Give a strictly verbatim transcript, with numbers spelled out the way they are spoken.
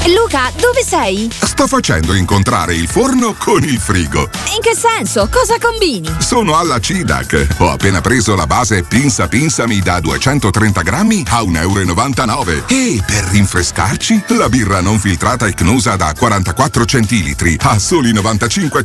Luca, dove sei? Sto facendo incontrare il forno con il frigo. In che senso? Cosa combini? Sono alla CIDAC. Ho appena preso la base Pinsa Pinsami da duecentotrenta grammi a un euro e novantanove. E per rinfrescarci, la birra non filtrata Icnusa da quarantaquattro centilitri a soli novantacinque